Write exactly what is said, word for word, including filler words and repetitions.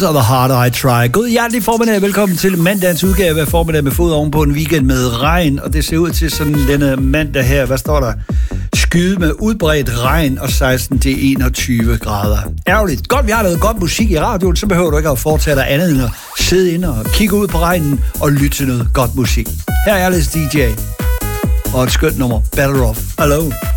The Harder I Try. God hjertelig formiddag, velkommen til mandagens udgave af formiddag med fod ovenpå en weekend med regn, og det ser ud til sådan denne mandag her, hvad står der? Skyde med udbredt regn og seksten til enogtyve grader. Ærgerligt. Godt, vi har lavet godt musik i radioen, så behøver du ikke at foretage dig andet end at sidde inde og kigge ud på regnen og lytte til noget godt musik. Her er Alice D J og et skønt nummer, Better Off Alone.